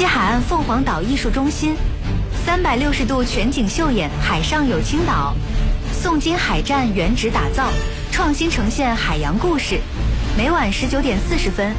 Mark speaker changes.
Speaker 1: 西海岸凤凰岛艺术中心，360度全景秀演海上有青岛，宋金海战原址打造，创新呈现海洋故事。每晚19点40分，